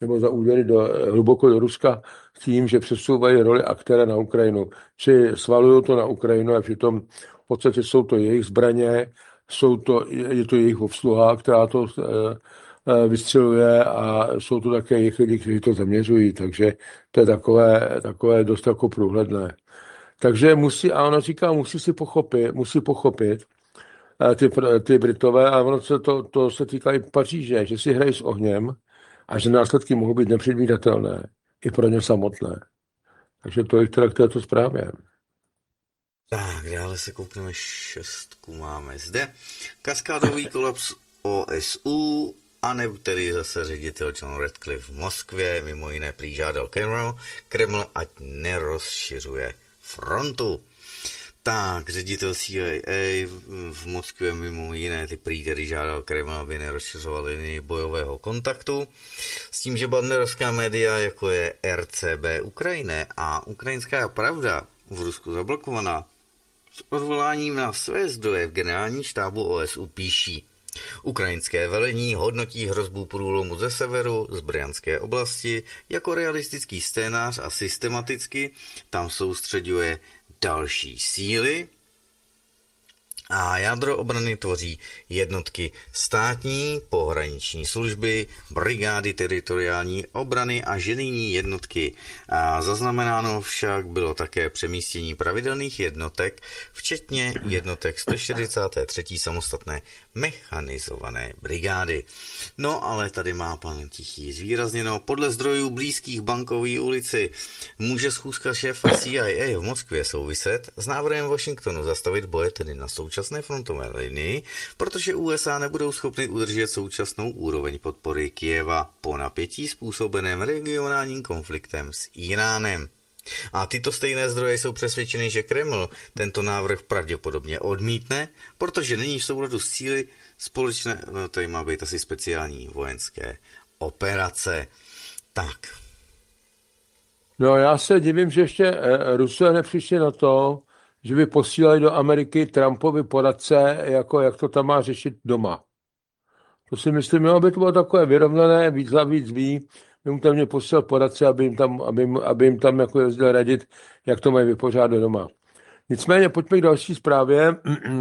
nebo za úvěry hluboko do Ruska s tím, že přesouvají roli aktéra na Ukrajinu. Či svalují to na Ukrajinu a přitom v podstatě jsou to jejich zbraně, je to jejich obsluha, která to vystřeluje a jsou to také jejich lidi, kteří to zaměřují, takže to je takové dost jako průhledné. Takže a ona říká, musí pochopit ty Britové, a ono to se týká i Paříže, že si hrají s ohněm a že následky mohou být nepředvídatelné i pro ně samotné. Takže to je teda k této zprávě. Tak, dále se koukneme šestku. Máme zde kaskádový kolaps OSU, a nebo tedy zase ředitel John Ratcliffe v Moskvě, mimo jiné prý žádal Kreml, ať nerozšiřuje frontu. Tak, ředitel CIA v Moskvě mimo jiné ty prý tedy žádal Kreml, aby nerozšiřoval linii bojového kontaktu, s tím, že banderovská média, jako je RCB Ukrajiny a Ukrajinská pravda, v Rusku zablokovaná, s odvoláním na své zdroje v generálním štábu OSU píší: ukrajinské velení hodnotí hrozbu průlomu ze severu, z Bryanské oblasti, jako realistický scénář a systematicky tam soustředuje další síly a jádro obrany tvoří jednotky státní, pohraniční služby, brigády teritoriální obrany a ženijní jednotky. A zaznamenáno však bylo také přemístění pravidelných jednotek, včetně jednotek 143. samostatné mechanizované brigády. No ale tady má pan Tichý zvýrazněno: podle zdrojů blízkých Bankové ulici může schůzka šéfa CIA v Moskvě souviset s návrhem Washingtonu zastavit boje tedy na současné frontové linii, protože USA nebudou schopny udržet současnou úroveň podpory Kyjeva po napětí způsobeném regionálním konfliktem s Iránem. A tyto stejné zdroje jsou přesvědčeny, že Kreml tento návrh pravděpodobně odmítne, protože není v souladu s cíli společné, no tady má být asi speciální vojenské operace. Tak. No já se divím, že ještě Rusové nepřišli na to, že by posílali do Ameriky Trumpovi poradce, jako jak to tam má řešit doma. To si myslím, aby to bylo takové vyrovnané, víc za víc ví, by mu tam mě posílal poradce, aby jim tam jako jezdil radit, jak to mají vypořádat doma. Nicméně pojďme k další zprávě.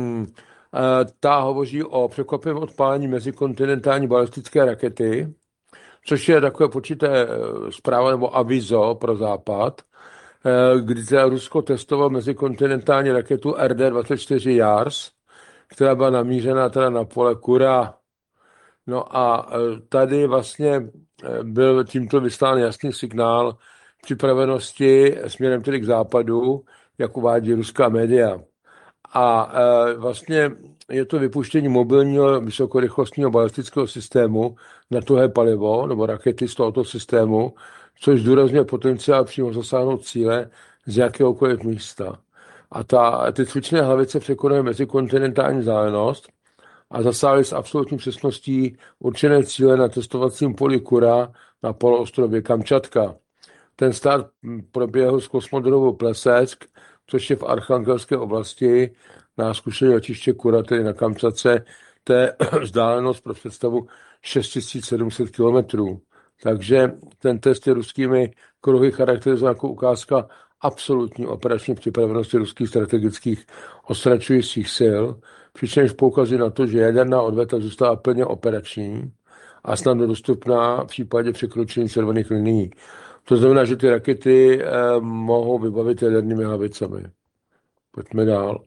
Ta hovoří o překvapivém odpálení mezikontinentální balistické rakety, což je takové počíté zpráva nebo avizo pro Západ, kdy Rusko testovalo mezikontinentální raketu RD-24 JARS, která byla namířena teda na pole Kura. No a tady vlastně byl tímto vyslán jasný signál připravenosti směrem tedy k západu, jak uvádí ruská média. A vlastně je to vypuštění mobilního vysokorychlostního balistického systému na tuhé palivo nebo rakety z tohoto systému, což zdůrazňuje potenciál přímo zasáhnout cíle z jakéhokoliv místa. A ty cvičné hlavice překonají mezikontinentální vzdálenost a zasáhly s absolutní přesností určené cíle na testovacím poli Kura na poloostrově Kamčatka. Ten start proběhl z kosmodromu Plesetsk, což je v Archangelské oblasti, na zkušené letiště Kura, tedy na Kamčatce. To je vzdálenost pro představu 6700 kilometrů. Takže ten test je ruskými kruhy charakterizován jako ukázka absolutní operační připravenosti ruských strategických odstrašujících sil, přičemž poukazuje na to, že jaderná odveta zůstává plně operační a snadno dostupná v případě překročení červených linií. To znamená, že ty rakety mohou vybavit jadernými hlavicemi. Pojďme dál.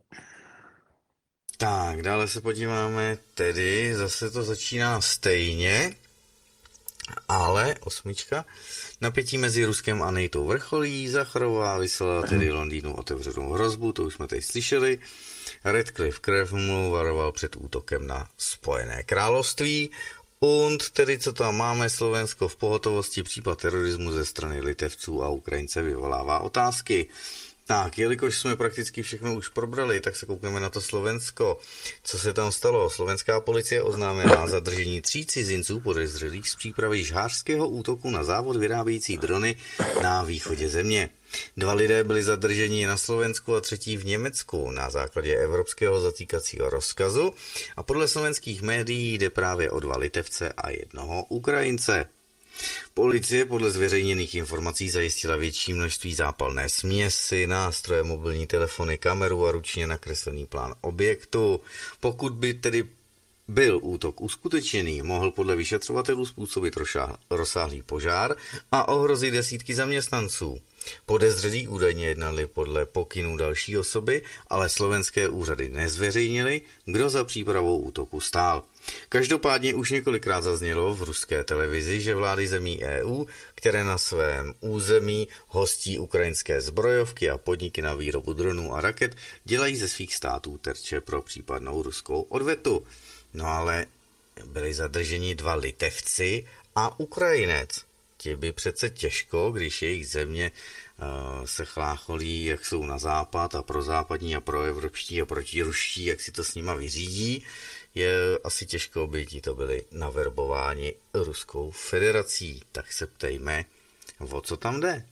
Tak, dále se podíváme, tedy zase to začíná stejně, ale 8. Napětí mezi Ruskem a NATO vrcholí, Zacharová vyslala tedy Londýnu otevřenou hrozbu, to už jsme tady slyšeli. Ratcliffe Kremlu varoval před útokem na Spojené království. Und, tedy co tam máme, Slovensko v pohotovosti, případ terorismu ze strany Litevců a Ukrajince vyvolává otázky. Tak, jelikož jsme prakticky všechno už probrali, tak se koukneme na to Slovensko. Co se tam stalo? Slovenská policie oznámila zadržení 3 cizinců podezřelých z přípravy žhářského útoku na závod vyrábějící drony na východě země. 2 lidé byli zadrženi na Slovensku a 3. v Německu na základě evropského zatýkacího rozkazu a podle slovenských médií jde právě o 2 Litevce a 1 Ukrajince. Policie podle zveřejněných informací zajistila větší množství zápalné směsi, nástroje, mobilní telefony, kameru a ručně nakreslený plán objektu. Pokud by tedy byl útok uskutečněný, mohl podle vyšetřovatelů způsobit rozsáhlý požár a ohrozit desítky zaměstnanců. Podezřelí údajně jednali podle pokynů další osoby, ale slovenské úřady nezveřejnily, kdo za přípravou útoku stál. Každopádně už několikrát zaznělo v ruské televizi, že vlády zemí EU, které na svém území hostí ukrajinské zbrojovky a podniky na výrobu dronů a raket, dělají ze svých států terče pro případnou ruskou odvetu. No ale byli zadrženi 2 Litevci a Ukrajinec. Ti by přece těžko, když jejich země se chlácholí, jak jsou na západ a prozápadní a proevropští a protiruští, jak si to s nima vyřídí, je asi těžko, by ti to byli naverbováni Ruskou federací. Tak se ptejme, o co tam jde?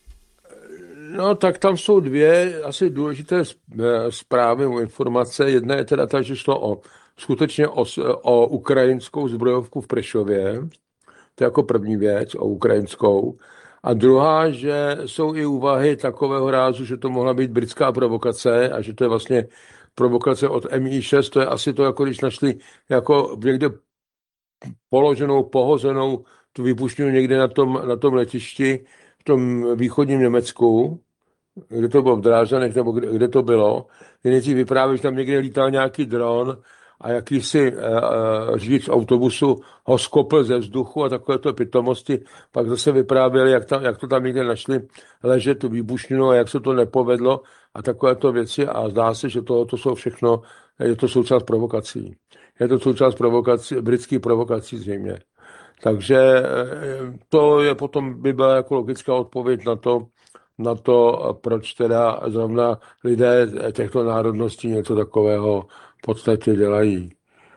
No, tak tam jsou 2 asi důležité zprávy, informace. Jedna je teda ta, že šlo skutečně o ukrajinskou zbrojovku v Prešově. To je jako první věc, o ukrajinskou. A druhá, že jsou i úvahy takového rázu, že to mohla být britská provokace a že to je vlastně provokace od MI6. To je asi to, jako když našli jako někde položenou, pohozenou tu výbušninu někde na tom letišti v tom východním Německu, kde to bylo v Drážďanech, nebo kde to bylo. Nejdřív vyprávěl, že tam někde lítal nějaký dron a jakýsi řidič autobusu ho skopl ze vzduchu a takovéto pitomosti. Pak zase vyprávěli, jak to tam někde našli ležet tu výbušninu a jak se to nepovedlo a takovéto věci. A zdá se, že to jsou všechno, je to součást provokací. Je to součást provokací, britských provokací zřejmě. Takže to je potom by byla jako logická odpověď na to, proč teda zrovna lidé těchto národností něco takového v podstatě dělají.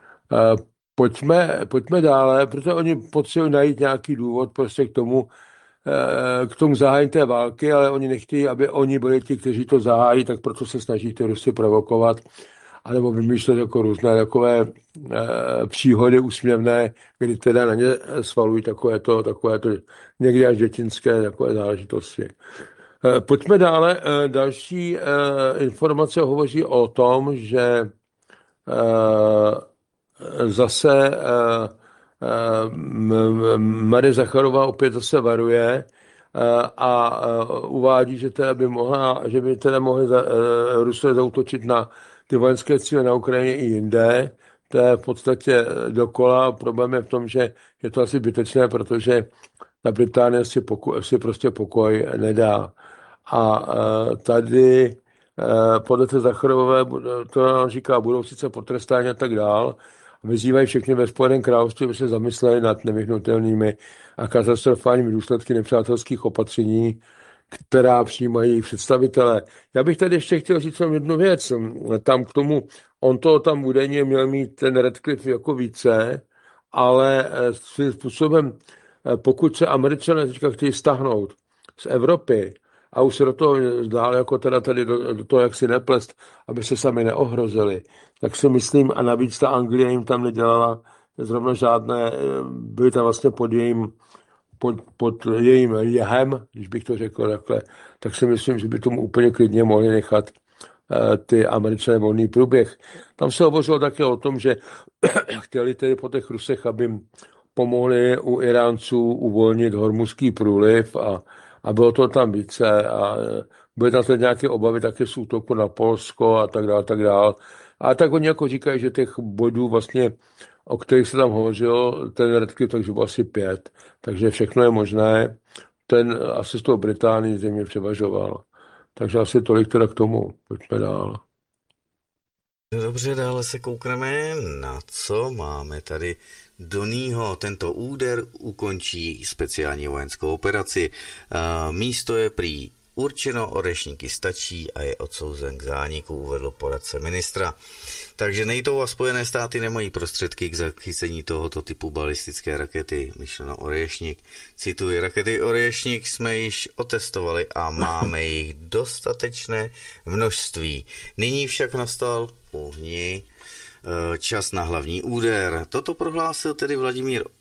Pojďme dále, protože oni potřebují najít nějaký důvod prostě k tomu zahájení té války, ale oni nechtějí, aby oni byli ti, kteří to zahájí, tak proto se snaží ty Rusy provokovat, anebo vymýšlet jako různé takové příhody úsměvné, kdy teda na ně svalují takovéto někdy až dětinské takové záležitosti. Pojďme dále. Další informace hovoří o tom, že zase Marie Zacharová opět zase varuje a uvádí, že by teda mohli Rusové zaútočit na ty vojenské cíle na Ukrajině i jinde. To je v podstatě dokola. Problém je v tom, že je to asi zbytečné, protože ta Británie si prostě pokoj nedá. A tady podle té Zacharovové, to říká, budou sice potrestáni a tak dál, vyzývají všechny ve Spojeném království, aby se zamysleli nad nevyhnutelnými a katastrofálními důsledky nepřátelských opatření, která přijímají představitelé. Já bych tady ještě chtěl říct jednu věc. Tam k tomu, on to tam údajně měl mít ten Radcliffe jako více, ale svým způsobem, pokud se Američané teďka chtějí stáhnout z Evropy a už se do toho dál jako teda tady do toho, jak si neplést, aby se sami neohrozili, tak si myslím, a navíc ta Anglie jim tam nedělala zrovna žádné, byly tam vlastně pod jejím jehem, když bych to řekl takhle, tak si myslím, že by tomu úplně klidně mohli nechat ty Američané volný průběh. Tam se hovořilo také o tom, že chtěli tedy po těch Rusech, aby jim pomohli u Iránců uvolnit Hormuzský průliv a bylo to tam více a byly tam tady nějaké obavy také z útoku na Polsko a tak dále, tak dále. A tak oni jako říkají, že těch bodů vlastně, o kterých se tam hovořilo, ten Radcliffe, takže bylo asi 5. Takže všechno je možné. Ten asi z toho Británii země převažoval. Takže asi tolik teda k tomu. Pojďme dál. Dobře, dále se koukneme, na co máme tady Donýho. Tento úder ukončí speciální vojenskou operaci. Místo je prý určeno, orešníky stačí a je odsouzen k zániku, uvedl poradce ministra. Takže NATO a Spojené státy nemají prostředky k zachycení tohoto typu balistické rakety, myšleno Orešník. Cituji, rakety Orešník jsme již otestovali a máme jich dostatečné množství. Nyní však nastal čas na hlavní úder. Toto prohlásil tedy Vladimír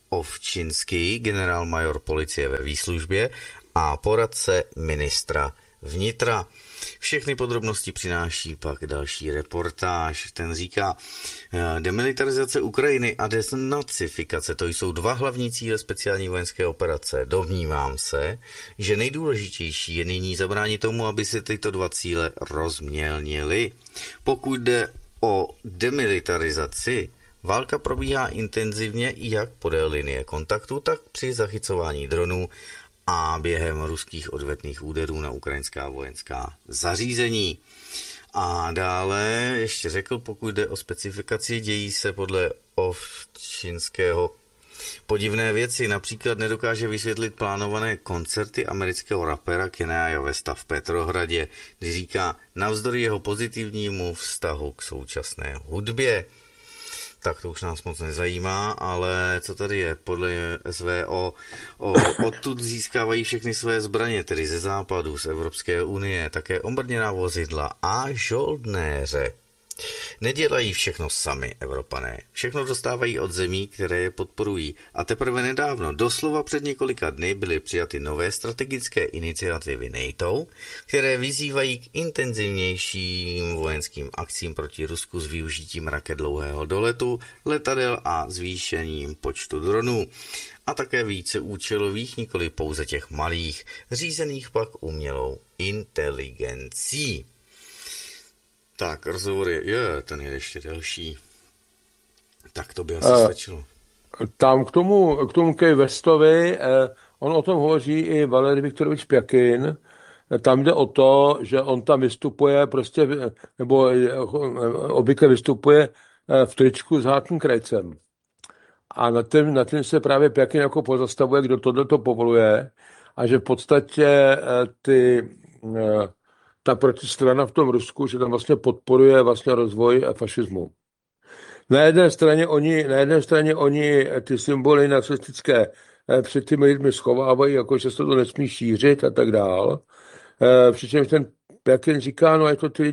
Ovčinský, generálmajor policie ve výslužbě a poradce ministra vnitra. Všechny podrobnosti přináší pak další reportáž. Ten říká, demilitarizace Ukrajiny a denacifikace, to jsou dva hlavní cíle speciální vojenské operace. Domnívám se, že nejdůležitější je nyní zabránit tomu, aby se tyto dva cíle rozmělnily. Pokud jde o demilitarizaci, válka probíhá intenzivně jak podél linie kontaktu, tak při zachycování dronů a během ruských odvetných úderů na ukrajinská vojenská zařízení. A dále ještě řekl, pokud jde o specifikaci, dějí se podle Ovčinského podivné věci. Například nedokáže vysvětlit plánované koncerty amerického rapera Kanye Westa v Petrohradě, kdy říká navzdory jeho pozitivnímu vztahu k současné hudbě. Tak to už nás moc nezajímá, ale co tady je? Podle SVO odtud získávají všechny své zbraně, tedy ze západu, z Evropské unie, také obrněná vozidla a žoldnéře. Nedělají všechno sami, Evropané. Všechno dostávají od zemí, které je podporují. A teprve nedávno, doslova před několika dny, byly přijaty nové strategické iniciativy NATO, které vyzývají k intenzivnějším vojenským akcím proti Rusku s využitím raket dlouhého doletu, letadel a zvýšením počtu dronů. A také více účelových, nikoli pouze těch malých, řízených pak umělou inteligencí. Tak, rozhovor ten je ještě delší. Tak to by asi stačilo. Tam k tomu Kej Westovi, on o tom hovoří i Valerij Viktorovič Pjakin. Tam jde o to, že on tam vystupuje prostě, nebo obvykle vystupuje v tričku s Hátným krajcem. A na tím se právě Pjakin jako pozastavuje, kdo tohleto povoluje a že v podstatě ta protistrana v tom Rusku, že tam vlastně podporuje vlastně rozvoj fašismu. Na jedné straně oni ty symboly nacistické před těmi lidmi schovávají, jako že se to nesmí šířit a tak dál. Přičemž ten Pjakin říká, no ať to ty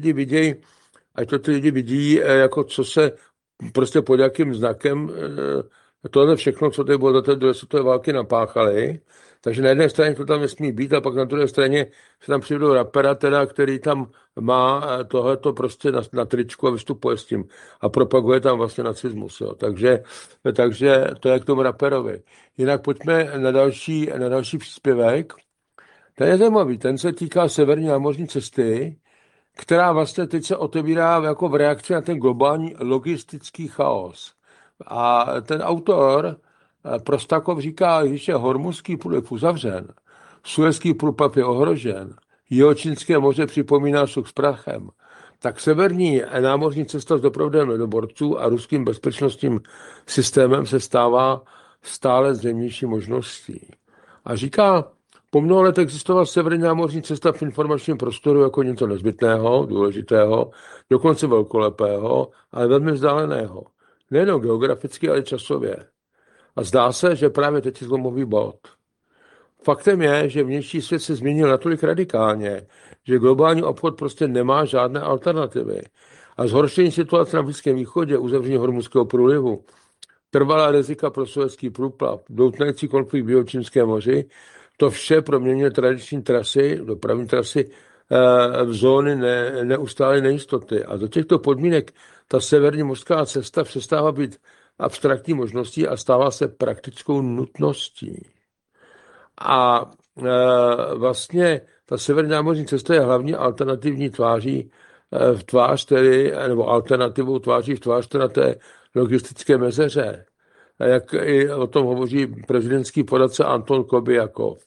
lidi vidí, jako co se prostě pod jakým znakem tohle všechno, co tady bylo za té druhé světové války napáchali. Takže na jedné straně to tam nesmí být a pak na druhé straně se tam přivedou rapera, teda, který tam má tohleto prostě na tričku a vystupuje s tím a propaguje tam vlastně nacismus. Jo. Takže to je k tomu raperovi. Jinak pojďme na další příspěvek. Ten je zajímavý, ten se týká severní námořní cesty, která vlastně teď se otevírá jako v reakci na ten globální logistický chaos. A ten autor Prostakov říká, když je Hormuzský průliv uzavřen, Suezský průplav je ohrožen, Jihočínské moře připomíná such s prachem, tak severní námořní cesta s doprovodem ledoborců a ruským bezpečnostním systémem se stává stále zřejmější možností. A říká, po mnoho let existovala severní námořní cesta v informačním prostoru jako něco nezbytného, důležitého, dokonce velkolepého, ale velmi vzdáleného. Nejen geograficky, ale časově. A zdá se, že právě teď je zlomový bod. Faktem je, že vnější svět se změnil natolik radikálně, že globální obchod prostě nemá žádné alternativy. A zhoršení situace na Blízkém východě, uzavření Hormuzského průlivu, trvalá rizika pro Suezský průplav, doutnající konflikt v Jihočínském moři, to vše proměňuje tradiční trasy, dopravní trasy v zóny neustálé nejistoty. A do těchto podmínek ta severní mořská cesta přestává být abstraktní možností a stává se praktickou nutností. A vlastně ta severní námořní cesta je hlavně alternativní tváří v tvář tedy, nebo alternativou tváří v tvář teda té logistické mezeře. Jak i o tom hovoří prezidentský poradce Anton Kobijakov.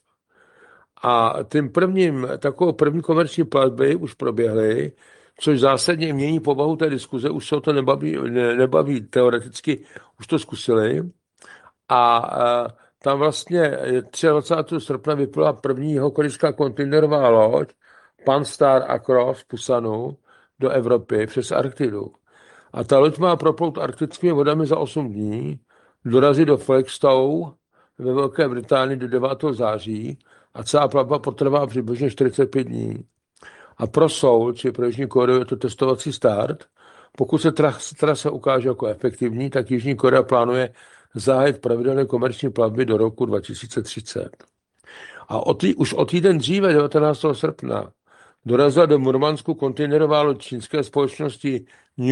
A takovou první komerční platby už proběhly, což zásadně mění povahu té diskuze, už se o to nebaví teoreticky, už to zkusili. A tam vlastně 23. srpna vyplula první korejská kontejnerová loď Pan-Star Across z Pusanu do Evropy přes Arktidu. A ta loď má proplout arktickými vodami za 8 dní, dorazit do Felixstowe ve Velké Británii do 9. září a celá plavba potrvá přibližně 45 dní. A pro Seoul, či pro Jižní Koreu, je to testovací start. Pokud se trasa ukáže jako efektivní, tak Jižní Korea plánuje zahájit pravidelné komerční plavby do roku 2030. A už o týden dříve, 19. srpna, dorazila do Murmansku kontejnerová loď čínské společnosti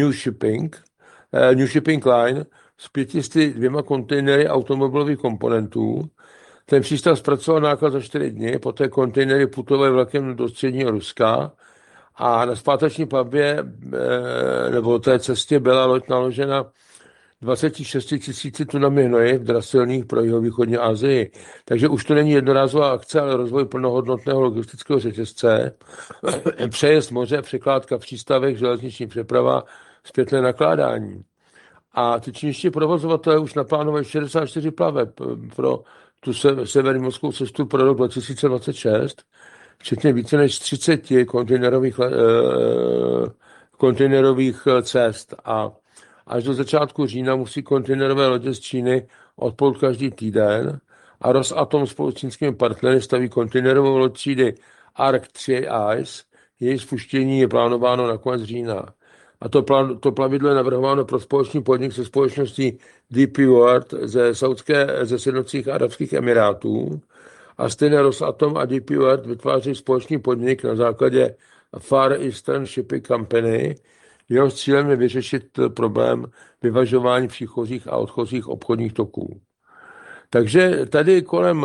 New Shipping Line s 502 kontejnery automobilových komponentů. Ten přístav zpracoval náklad za 4 dny, poté kontejnery putovaly vlakem do středního Ruska a na zpáteční plavbě nebo té cestě byla loď naložena 26 000 tunami hnojiv drasilných pro jihovýchodní Asii. Takže už to není jednorázová akce, ale rozvoj plnohodnotného logistického řetězce, přejezd moře, překládka v přístavech, železniční přeprava, zpětné nakládání. A ty čínští provozovatelé už naplánovali 64 plaveb pro tu severní mořskou cestu pro rok 2026, včetně více než 30 kontejnerových cest. A až do začátku října musí kontejnerové lodě z Číny odpout každý týden a Rosatom spolu s čínskými partnery staví kontejnerovou loď třídy ARC 3 Ice. Její spuštění je plánováno na konec října. A to plavidlo je navrhováno pro společný podnik se společností DP World ze Sjednocených arabských emirátů. A stejně Rosatom a DP World vytváří společný podnik na základě Far Eastern Shipping Company. Jeho cílem je vyřešit problém vyvažování příchozích a odchozích obchodních toků. Takže tady kolem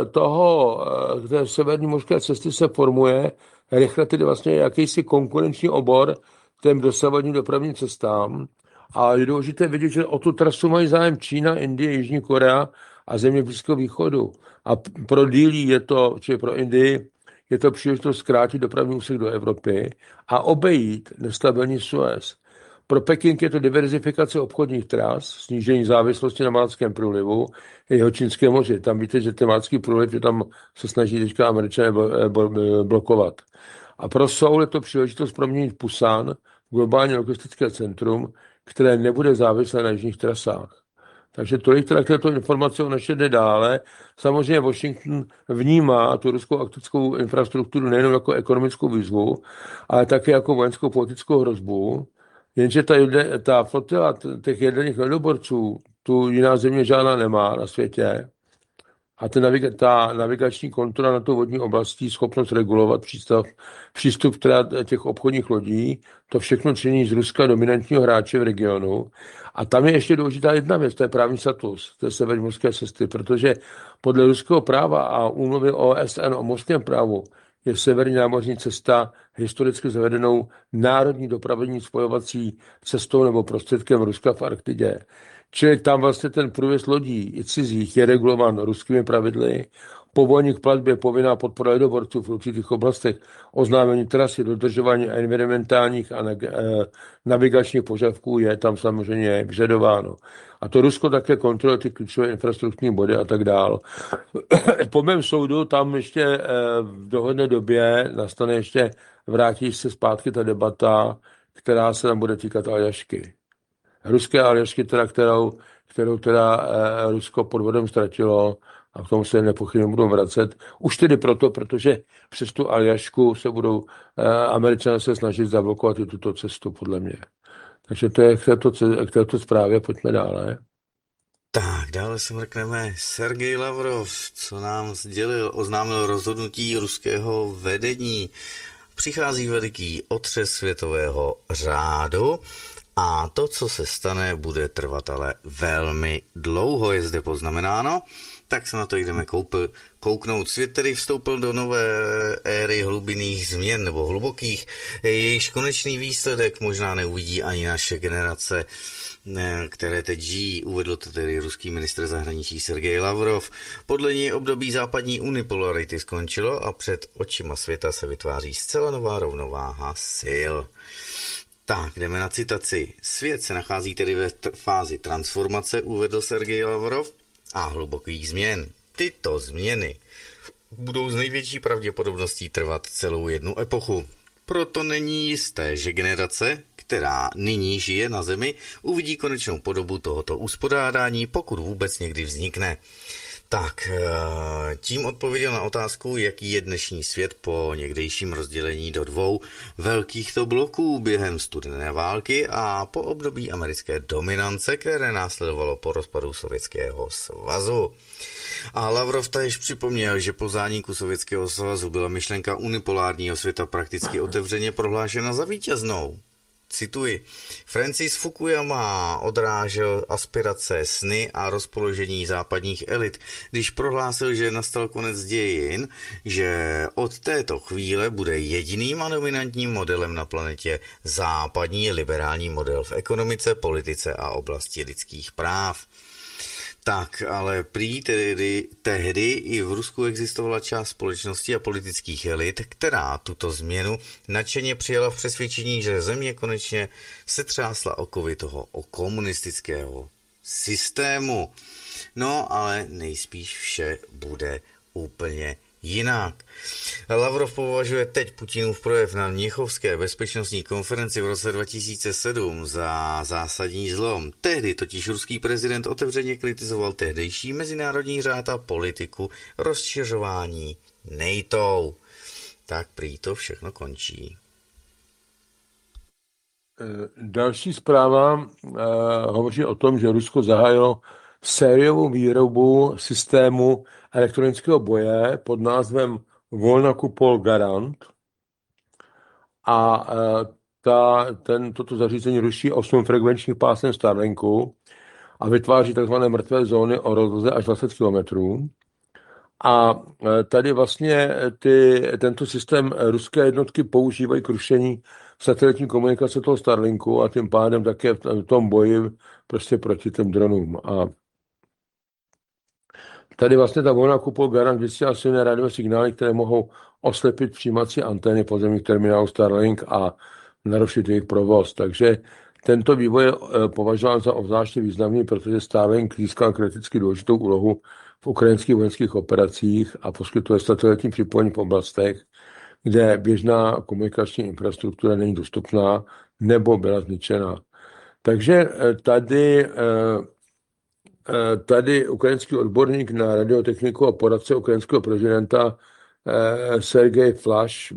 té severní mořské cesty se formuje rychle tedy vlastně jakýsi konkurenční obor těm dosavadním dopravním cestám. A je důležité vidět, že o tu trasu mají zájem Čína, Indie, Jižní Korea a země Blízkého východu. A pro Dílí čili pro Indii, je to příležitost zkrátit dopravní úsek do Evropy a obejít nestabilní Suez. Pro Peking je to diverzifikace obchodních tras, snížení závislosti na Malátském průlivu a Jihočínském moři. Tam víte, že ten Malátský průliv je tam se snaží teďka Američané blokovat. A pro Seoul je to příležitost proměnit Pusan v globální logistické centrum, které nebude závislé na jižních trasách. Takže tolik teda k této informace o naše jde dále. Samozřejmě Washington vnímá tu ruskou arktickou infrastrukturu nejen jako ekonomickou výzvu, ale také jako vojenskou politickou hrozbu. Jenže ta flotila těch jaderných ledoborců tu jiná země žádná nemá na světě. A ta navigační kontrola na tu vodní oblastí, schopnost regulovat přístup těch obchodních lodí, to všechno činí z Ruska dominantního hráče v regionu. A tam je ještě důležitá jedna věc, to je právní status té severní mořské cesty, protože podle ruského práva a úmluvy OSN o mořském právu je severní námořní cesta historicky zavedenou národní dopravní spojovací cestou nebo prostředkem Ruska v Arktidě. Čili tam vlastně ten průjezd lodí i cizích je regulován ruskými pravidly. Povolení k platbě, povinná podpora ledoborců v určitých oblastech, oznámení trasy, dodržování environmentálních a navigačních požadavků je tam samozřejmě vyžadováno. A to Rusko také kontroluje ty klíčové infrastrukturní body a tak dál. Po mém soudu tam ještě v dohledné době nastane ještě, vrátí se zpátky ta debata, která se nám bude týkat Aljašky. Ruské Aljašky, kterou Rusko podvodem ztratilo, a k tomu se nepochybně budou vracet. Už tedy protože přes tu Aljašku se budou Američané se snažit zablokovat i tuto cestu, podle mě. Takže to je k této zprávě, pojďme dále. Tak, dále se mrkneme. Sergej Lavrov, co nám oznámil rozhodnutí ruského vedení. Přichází veliký otřes světového řádu. A to, co se stane, bude trvat ale velmi dlouho, je zde poznamenáno. Tak se na to jdeme kouknout. Svět tedy vstoupil do nové éry hlubinných změn nebo hlubokých. Jejichž konečný výsledek možná neuvidí ani naše generace, které teď žijí, uvedl to tedy ruský ministr zahraničí Sergej Lavrov. Podle něj období západní unipolarity skončilo a před očima světa se vytváří zcela nová rovnováha sil. Tak, jdeme na citaci. Svět se nachází tedy ve fázi transformace, uvedl Sergej Lavrov, a hlubokých změn. Tyto změny budou s největší pravděpodobností trvat celou jednu epochu. Proto není jisté, že generace, která nyní žije na Zemi, uvidí konečnou podobu tohoto uspořádání, pokud vůbec někdy vznikne. Tak, tím odpověděl na otázku, jaký je dnešní svět po někdejším rozdělení do dvou velkýchto bloků během studené války a po období americké dominance, které následovalo po rozpadu Sovětského svazu. A Lavrov též připomněl, že po zániku Sovětského svazu byla myšlenka unipolárního světa prakticky otevřeně prohlášena za vítěznou. Cituji, Francis Fukuyama odrážel aspirace, sny a rozpoložení západních elit, když prohlásil, že nastal konec dějin, že od této chvíle bude jediným a dominantním modelem na planetě západní liberální model v ekonomice, politice a oblasti lidských práv. Tak, ale prý tehdy i v Rusku existovala část společnosti a politických elit, která tuto změnu nadšeně přijala v přesvědčení, že země konečně se třásla okovy toho komunistického systému. No, ale nejspíš vše bude úplně jinak. Lavrov považuje teď Putinův projev na Mnichovské bezpečnostní konferenci v roce 2007 za zásadní zlom. Tehdy totiž ruský prezident otevřeně kritizoval tehdejší mezinárodní řád a politiku rozšiřování NATO. Tak prý to všechno končí. Další zpráva hovoří o tom, že Rusko zahájilo sériovou výrobu systému elektronického boje pod názvem Volna-Kupol Garant a toto zařízení ruší 8 frekvenčních pásem Starlinku a vytváří tzv. Mrtvé zóny o rozloze až 20 km. A tady vlastně tento systém ruské jednotky používají k rušení satelitní komunikace toho Starlinku a tím pádem také v tom boji prostě proti těm dronům. A tady vlastně ta Volna-Kupol Garant vysílá silné rádiové signály, které mohou oslepit přijímací antény pozemních terminálů Starlink a narušit jejich provoz. Takže tento vývoj je považován za obzvláště významný, protože Starlink získal kriticky důležitou úlohu v ukrajinských vojenských operacích a poskytuje satelitní připojení v oblastech, kde běžná komunikační infrastruktura není dostupná nebo byla zničena. Takže tady ukrajinský odborník na radiotechniku a poradce ukrajinského prezidenta Sergej Flaš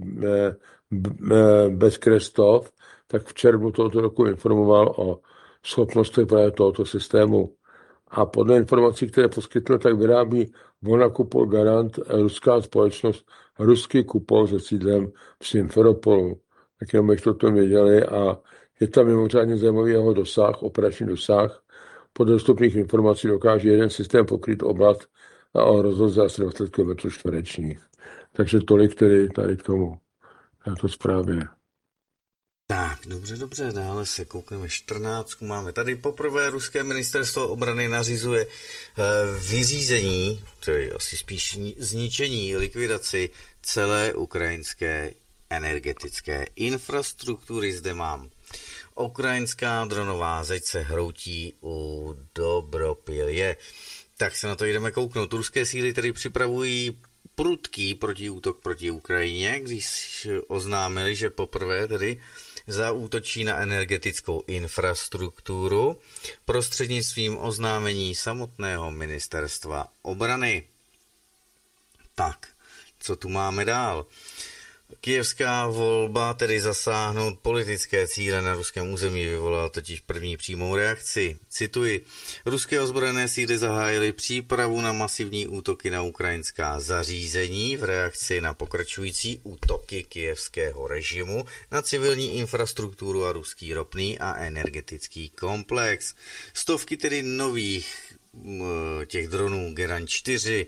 Bezkrestov, tak v červnu tohoto roku informoval o schopnostech právě tohoto systému. A podle informací, které poskytl, tak vyrábí Volna-Kupol Garant ruská společnost Ruský Kupol se sídlem v Simferopolu. Tak jenom bych to věděli a je tam mimořádně zajímavý jeho dosah, operační dosah. Podle dostupných informací dokáže jeden systém pokryt oblast o rozloze asi 20 km čtverečních. Takže tolik tedy tady k tomu, této zprávě. Tak, dobře, dále se koukneme 14. Máme tady poprvé ruské ministerstvo obrany nařizuje vyřízení, tedy asi spíš zničení, likvidaci celé ukrajinské energetické infrastruktury. Zde mám ukrajinská dronová zeď se hroutí u Dobropilje. Tak se na to jdeme kouknout. Ruské síly tedy připravují prudký protiútok proti Ukrajině, když oznámili, že poprvé tedy zaútočí na energetickou infrastrukturu prostřednictvím oznámení samotného ministerstva obrany. Tak, co tu máme dál? Kyjevská volba, tedy zasáhnout politické cíle na ruském území, vyvolala totiž první přímou reakci. Cituji, ruské ozbrojené síly zahájily přípravu na masivní útoky na ukrajinská zařízení v reakci na pokračující útoky kyjevského režimu na civilní infrastrukturu a ruský ropný a energetický komplex. Stovky tedy nových těch dronů Geran 4,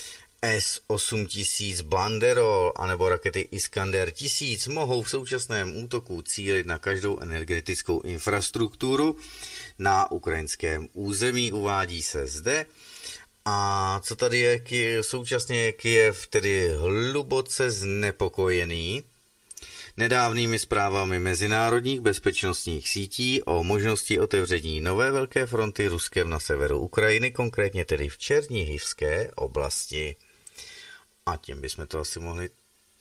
S-8000 Banderol anebo rakety Iskander 1000 mohou v současném útoku cílit na každou energetickou infrastrukturu na ukrajinském území, uvádí se zde. A co tady je, současně je Kyjev tedy hluboce znepokojený nedávnými zprávami mezinárodních bezpečnostních sítí o možnosti otevření nové velké fronty Ruskem na severu Ukrajiny, konkrétně tedy v Černihivské oblasti. A tím bychom to asi mohli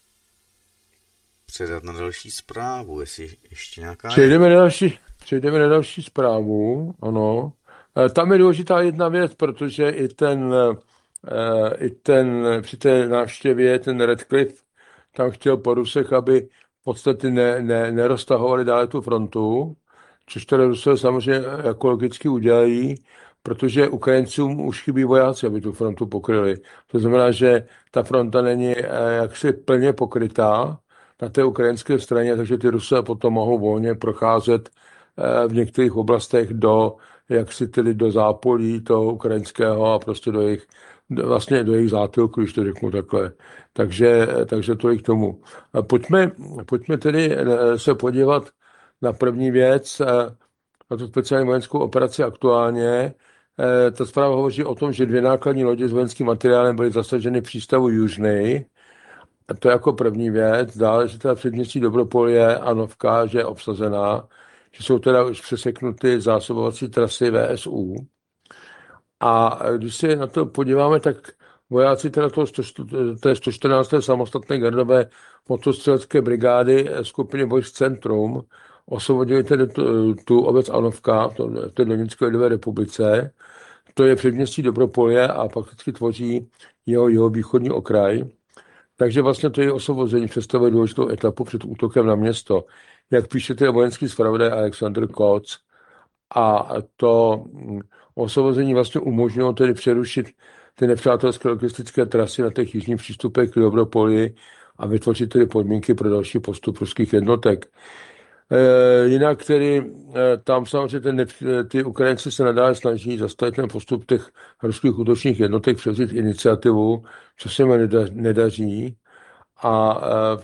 předat na další zprávu, jestli ještě nějaká Přejdeme na další zprávu, ano. Tam je důležitá jedna věc, protože i ten při té návštěvě ten Radcliffe tam chtěl po Rusech, aby v podstatě neroztahovali dále tu frontu, což teda Rusové samozřejmě jako logicky udělají, protože Ukrajincům už chybí vojáci, aby tu frontu pokryli. To znamená, že ta fronta není jaksi plně pokrytá na té ukrajinské straně, takže ty Rusové potom mohou volně procházet v některých oblastech jaksi tedy do zápolí toho ukrajinského a prostě vlastně do jejich zátilku, když to řeknu takhle. Takže tolik k tomu. Pojďme tedy se podívat na první věc, na tu speciální vojenskou operaci aktuálně. Ta zpráva hovoří o tom, že 2 nákladní lodě s vojenským materiálem byly zasaženy v přístavu Južnej. To je jako první věc. Dále, že teda předměstí Dobropolje a Novka, že je obsazená, že jsou teda už přeseknuty zásobovací trasy VSU. A když se na to podíváme, tak vojáci teda té 114. samostatné gardové motostřelecké brigády skupiny vojsk Centrum osvobodili tedy tu obec Anovka v té Doněcké lidové republice. To je předměstí Dobropolje a fakticky tvoří jeho východní okraj. Takže vlastně to je osvobození představuje důležitou etapu před útokem na město. Jak píše ten vojenský zpravodaj Alexander Koc, a to osvobození vlastně umožnilo tedy přerušit ty nepřátelské logistické trasy na těch jižních přístupech k Dobropoli a vytvořit tedy podmínky pro další postup ruských jednotek. Jinak tedy tam samozřejmě ty Ukrajinci se nadále snaží zastavit ten postup těch ruských útočních jednotek, převzít iniciativu, co se jim nedaří. A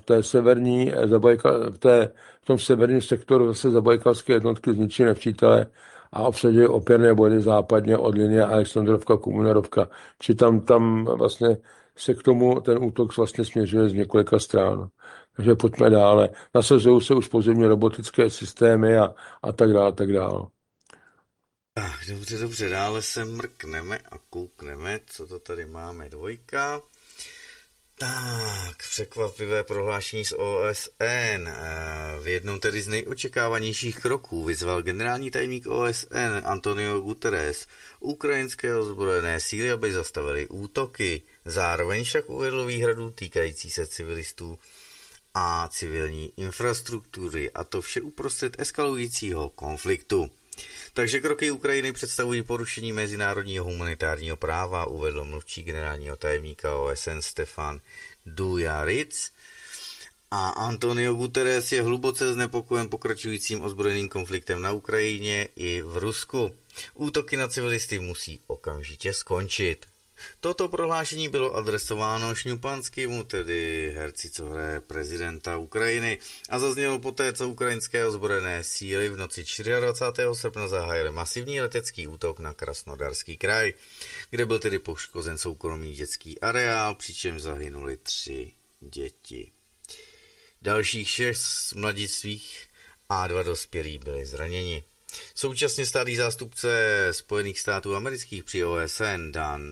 v tom severním sektoru zase zabajkalské jednotky zničí nepřítele a obsadili opěrné body západně od linie Alexandrovka, Komunarovka. Či tam vlastně se k tomu ten útok vlastně směřuje z několika stran. Takže pojďme dále. Nasazují se už pozemní robotické systémy a tak dále, tak dále. Tak, dobře, dále se mrkneme a koukneme, co to tady máme, 2. Tak, překvapivé prohlášení z OSN. V jednom tedy z nejočekávanějších kroků vyzval generální tajemník OSN Antonio Guterres ukrajinské ozbrojené síly, aby zastavili útoky. Zároveň však uvedl výhradu týkající se civilistů a civilní infrastruktury, a to vše uprostřed eskalujícího konfliktu. Takže kroky Ukrajiny představují porušení mezinárodního humanitárního práva, uvedl mluvčí generálního tajemníka OSN Stefan Dujarric. A Antonio Guterres je hluboce znepokojen pokračujícím ozbrojeným konfliktem na Ukrajině i v Rusku. Útoky na civilisty musí okamžitě skončit. Toto prohlášení bylo adresováno Šňupanskému, tedy herci, co hraje prezidenta Ukrajiny, a zaznělo poté, co ukrajinské ozbrojené síly v noci 24. srpna zahájily masivní letecký útok na Krasnodarský kraj, kde byl tedy poškozen soukromý dětský areál, přičemž zahynuli 3 děti. Dalších 6 mladistvých a 2 dospělí byli zraněni. Současně stálý zástupce Spojených států amerických při OSN Dan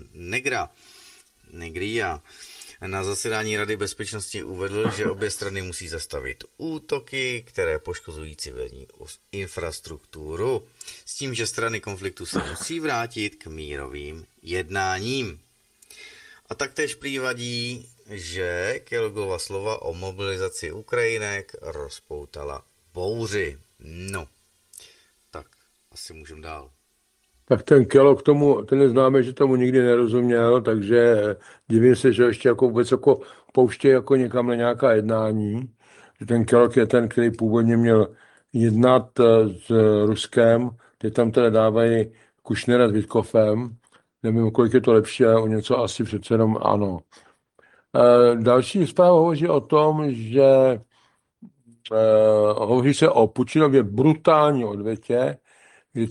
Negria na zasedání Rady bezpečnosti uvedl, že obě strany musí zastavit útoky, které poškozují civilní infrastrukturu, s tím, že strany konfliktu se musí vrátit k mírovým jednáním. A taktéž prý že Kellogova slova o mobilizaci Ukrajinek rozpoutala bouři. No, tak asi můžeme dál. Tak ten Kellogg ten neznáme, že tomu nikdy nerozuměl, takže divím se, že ještě jako vůbec jako pouště jako někam na nějaká jednání. Že ten Kellogg je ten, který původně měl jednat s Ruskem, teď tam teda dávají Kušnera s Witkofem. Nevím, kolik je to lepší, ale o něco asi přece jenom ano. Další zpráva hovoří o tom, že hovoří se o Putinově brutální odvětě, kdy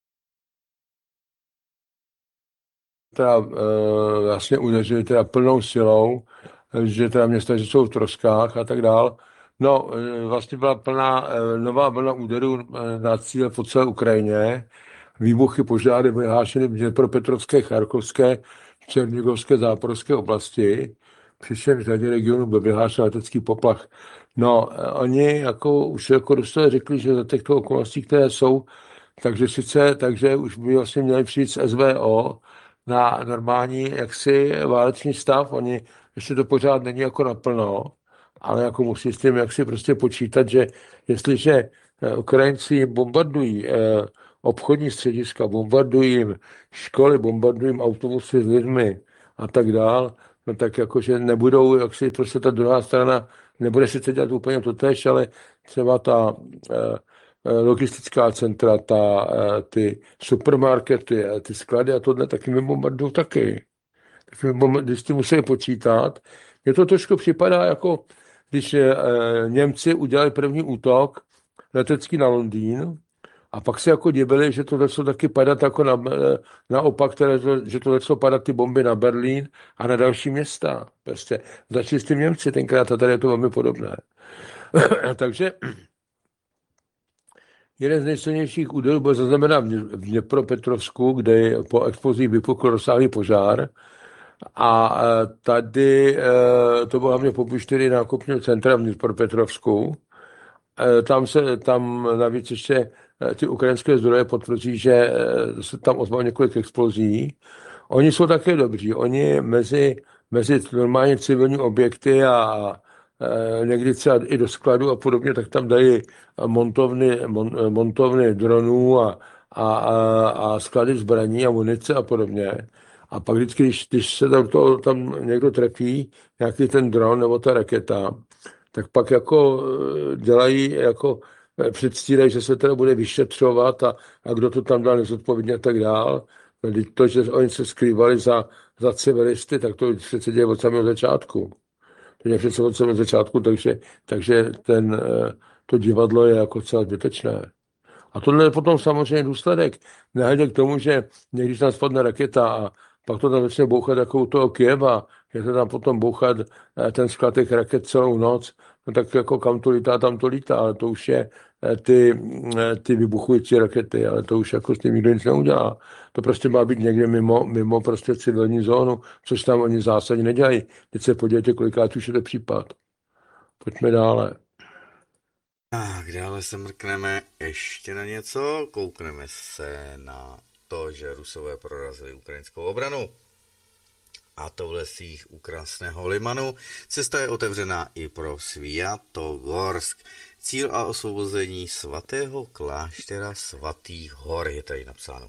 teda vlastně udeřili teda plnou silou, že teda města, že jsou v troskách a tak dál. No, vlastně byla nová vlna úderů na cíle po celé Ukrajině. Výbuchy, požáry vyhlášeny v Dněpropetrovské, Charkovské, Černigovské, Záporské oblasti. Přičemž v řadě regionů byl vyhlášen letecký poplach. No, oni už Rusové řekli, že za těchto okolností, které jsou, takže už by vlastně měli přijít s SVO, na normální jaksi válečný stav. Oni, ještě to pořád není jako naplno, ale jako musí s tím jaksi prostě počítat, že jestliže Ukrajinci bombardují obchodní střediska, bombardují jim školy, bombardují jim autobusy s lidmi a tak dál, no tak jakože nebudou, jaksi prostě ta druhá strana nebude sice dělat úplně totéž, ale třeba ta logistická centra, ty supermarkety, ty sklady a tohle taky mi bombardují taky. Když ty musí počítat. Mně to trošku připadá, jako když Němci udělali první útok letecký na Londýn a pak se jako divili, že to začalo taky padat jako naopak, že to začalo padat ty bomby na Berlín a na další města. Prostě začali s tím Němci tenkrát a tady je to velmi podobné. Takže jeden z nejsilnějších úderů byl zaznamenán v Dněpropetrovsku, kde po explozích vypukl rozsáhlý požár. A tady to bylo hlavně pobuštěný nákupního centra v Dněpropetrovsku. Tam navíc ještě ty ukrajinské zdroje potvrdí, že se tam ozvalo několik explozí. Oni jsou také dobří. Oni mezi normálně civilní objekty a někdy třeba i do skladu a podobně, tak tam dají montovny dronů a sklady zbraní a munice a podobně. A pak vždycky, když se tam někdo trefí, nějaký ten dron nebo ta raketa, tak pak jako dělají, jako předstírají, že se teda bude vyšetřovat a kdo to tam dal nezodpovědně a tak dál. To, že oni se skrývali za civilisty, tak to přece děje od samého začátku. To je přece od samého začátku, takže to divadlo je jako celé zbytečné. A tohle je potom samozřejmě důsledek. Nehledě k tomu, že někdy tam spadne raketa a pak to tam začne bouchat jako u toho Kyjeva, že se tam potom bouchat ten sklad těch raket celou noc, no tak jako kam to lítá, tam to lítá, ale to už je ty vybuchující rakety, ale to už jako s tím nikdo nic neudělá. To prostě má být někde mimo prostě civilní zónu, což tam oni zásadně nedělají. Teď se podívejte, kolikrát už je to případ. Pojďme dále. Tak, dále se mrkneme ještě na něco, koukneme se na to, že Rusové prorazili ukrajinskou obranu. A to v lesích u Krasného Limanu. Cesta je otevřená i pro Sviatogorsk. Cíl a osvobození svatého kláštera Svatých hor je tady napsáno.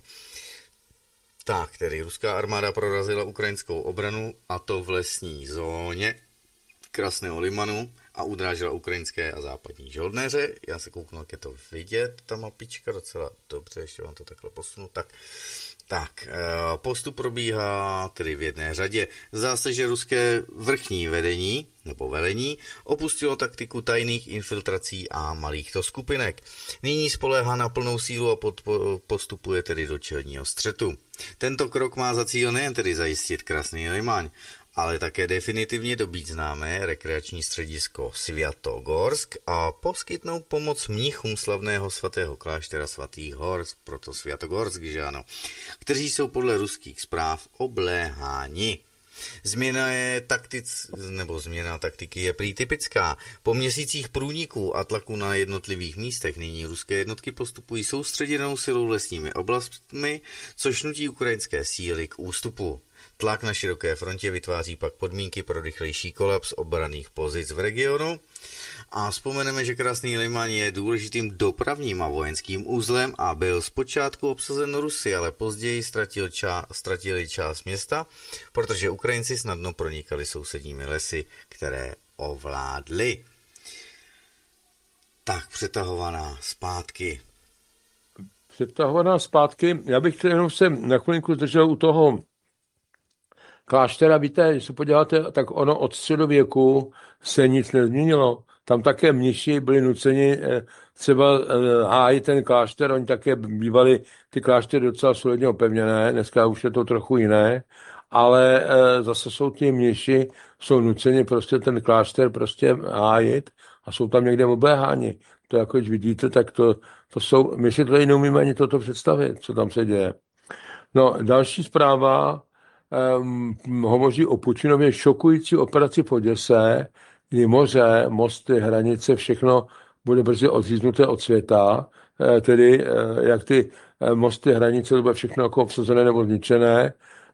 Tak, tedy ruská armáda prorazila ukrajinskou obranu, a to v lesní zóně Krasného Limanu, a udrážela ukrajinské a západní žoldnéře. Já se kouknu, jak je to vidět, ta mapička docela dobře, ještě vám to takhle posunu. Tak, postup probíhá tedy v jedné řadě. Zdá se, že ruské vrchní vedení nebo velení opustilo taktiku tajných infiltrací a malýchto skupinek. Nyní spoléhá na plnou sílu a postupuje tedy do čelního střetu. Tento krok má za cíl nejen tedy zajistit Krasný Liman, ale také definitivně dobít známé rekreační středisko Sviatogorsk a poskytnout pomoc mnichům slavného svatého kláštera Svatých hor, proto Sviatogorsk, že ano, kteří jsou podle ruských zpráv obléháni. Změna taktiky je prý typická. Po měsících průniků a tlaku na jednotlivých místech nyní ruské jednotky postupují soustředěnou silou lesními oblastmi, což nutí ukrajinské síly k ústupu. Tlak na široké frontě vytváří pak podmínky pro rychlejší kolaps obranných pozic v regionu. A vzpomeneme, že Krasný Liman je důležitým dopravním a vojenským uzlem a byl zpočátku obsazen Rusy, ale později ztratili část města, protože Ukrajinci snadno pronikali sousedními lesy, které ovládli. Tak, přetahovaná zpátky. Já bych jenom se na chvilinku zdržel u toho kláštera. Víte, když se podíváte, tak ono od středověku se nic nezměnilo. Tam také mniši byli nuceni třeba hájit ten klášter, oni také bývali ty kláštery docela solidně opevněné, dneska už je to trochu jiné, ale zase jsou ti mniši, jsou nuceni prostě ten klášter prostě hájit a jsou tam někde obléháni. To jako když vidíte, tak to jsou, my si tady neumíme ani toto představit, co tam se děje. No, další zpráva hovoří o Putinově šokující operaci v Oděse, kdy moře, mosty, hranice, všechno bude brzy odříznuté od světa, tedy jak ty mosty, hranice, to bude všechno jako obsazené nebo zničené.